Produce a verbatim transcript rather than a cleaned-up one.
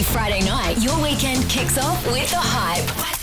Friday night, your weekend kicks off with the hype.